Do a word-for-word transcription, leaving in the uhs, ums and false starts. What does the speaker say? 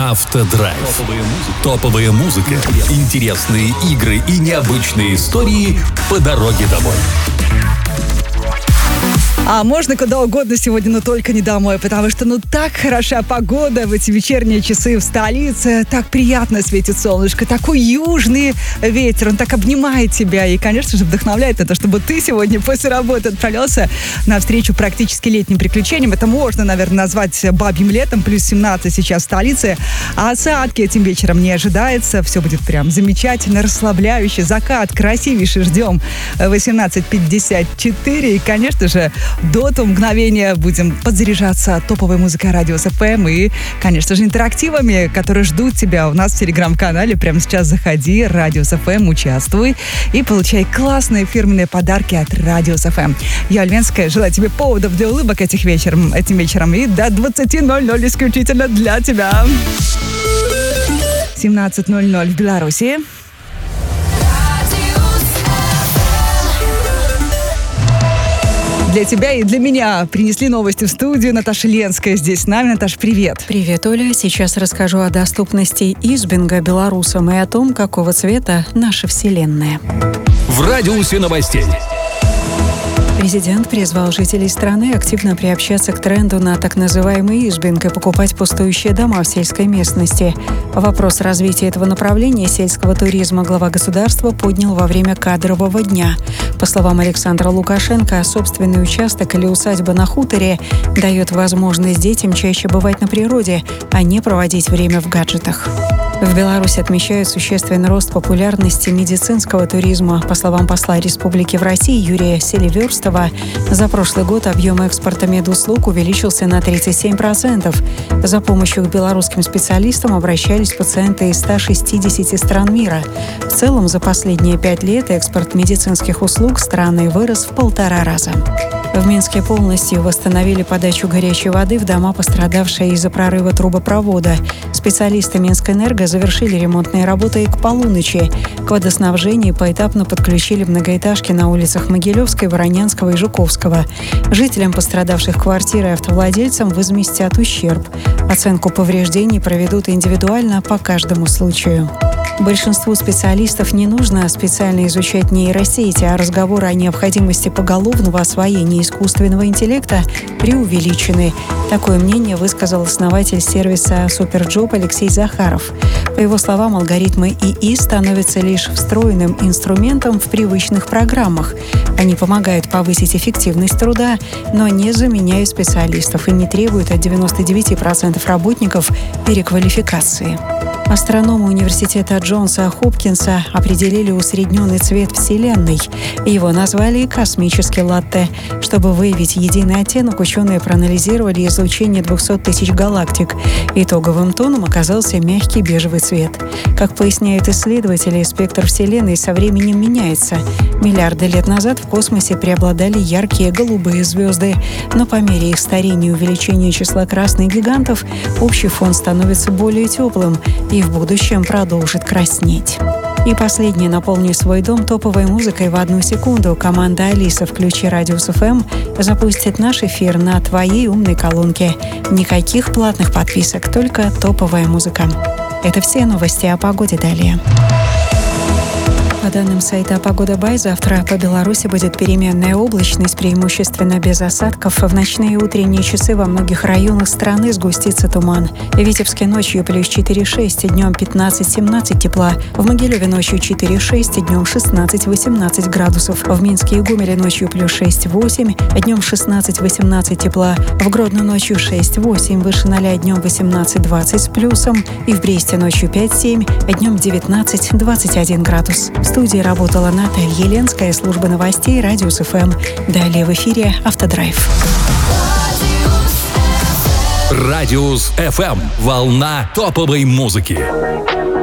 Автодрайв. Топовая музыка, интересные игры и необычные истории по дороге домой. А можно куда угодно сегодня, но только не домой, потому что ну так хороша погода в эти вечерние часы в столице, так приятно светит солнышко, такой южный ветер, он так обнимает тебя и, конечно же, вдохновляет на то, чтобы ты сегодня после работы отправлялся навстречу практически летним приключениям. Это можно, наверное, назвать бабьим летом, плюс семнадцать сейчас в столице, а осадки этим вечером не ожидается, все будет прям замечательно, расслабляюще, закат красивейший ждем восемнадцать пятьдесят четыре и, конечно же, до того мгновения будем подзаряжаться топовой музыкой Радиус эф эм и, конечно же, интерактивами, которые ждут тебя у нас в телеграм-канале. Прямо сейчас заходи, Радиус эф эм, участвуй и получай классные фирменные подарки от Радиус эф эм. Я, Альвенская, желаю тебе поводов для улыбок этих вечером, этим вечером и до двадцати ноль-ноль исключительно для тебя. семнадцать ноль-ноль в Беларуси. Для тебя и для меня принесли новости в студию. Наташа Ленская здесь с нами. Наташ, привет. Привет, Оля. Сейчас расскажу о доступности избинга белорусам и о том, какого цвета наша вселенная. В радиусе новостей. Президент призвал жителей страны активно приобщаться к тренду на так называемый избинг и покупать пустующие дома в сельской местности. Вопрос развития этого направления сельского туризма глава государства поднял во время кадрового дня. По словам Александра Лукашенко, собственный участок или усадьба на хуторе дает возможность детям чаще бывать на природе, а не проводить время в гаджетах. В Беларуси отмечают существенный рост популярности медицинского туризма. По словам посла республики в России Юрия Селиверстова, за прошлый год объем экспорта медуслуг увеличился на тридцать семь процентов. За помощью к белорусским специалистам обращались пациенты из ста шестидесяти стран мира. В целом, за последние пять лет экспорт медицинских услуг страны вырос в полтора раза. В Минске полностью восстановили подачу горячей воды в дома, пострадавшие из-за прорыва трубопровода. Специалисты Минскэнерго завершили ремонтные работы и к полуночи. К водоснабжению поэтапно подключили многоэтажки на улицах Могилевской, Воронянского и Жуковского. Жителям пострадавших квартир и автовладельцам возместят ущерб. Оценку повреждений проведут индивидуально по каждому случаю. Большинству специалистов не нужно специально изучать нейросети, а разговоры о необходимости поголовного освоения искусственного интеллекта преувеличены. Такое мнение высказал основатель сервиса Суперджоп Алексей Захаров. По его словам, алгоритмы ИИ становятся лишь встроенным инструментом в привычных программах. Они помогают повысить эффективность труда, но не заменяют специалистов и не требуют от девяноста девяти процентов работников переквалификации. Астрономы университета Джонса Хопкинса определили усредненный цвет Вселенной. Его назвали «космический латте». Чтобы выявить единый оттенок, ученые проанализировали излучение двухсот тысяч галактик. Итоговым тоном оказался мягкий бежевый цвет. Как поясняют исследователи, спектр Вселенной со временем меняется. Миллиарды лет назад в космосе преобладали яркие голубые звезды, но по мере их старения и увеличения числа красных гигантов общий фон становится более теплым и в будущем продолжит краснеть. И последнее, наполни свой дом топовой музыкой в одну секунду. Команда Алиса «Включи Радиус эф эм» запустит наш эфир на твоей умной колонке. Никаких платных подписок, только топовая музыка. Это все новости о погоде далее. По данным сайта «Погода Бай», завтра по Беларуси будет переменная облачность, преимущественно без осадков. В ночные и утренние часы во многих районах страны сгустится туман. В Витебске ночью плюс четыре-шесть, днем пятнадцать-семнадцать тепла. В Могилеве ночью четыре-шесть, днем шестнадцать-восемнадцать градусов. В Минске и Гомеле ночью плюс шесть-восемь, днем шестнадцать-восемнадцать тепла. В Гродно ночью шесть-восемь, выше ноля, днем восемнадцать-двадцать с плюсом. И в Бресте ночью пять-семь, днем девятнадцать-двадцать один градус. В студии работала Наталья Ленская, служба новостей Радиус эф эм. Далее в эфире «Автодрайв». Радиус эф эм. Волна топовой музыки.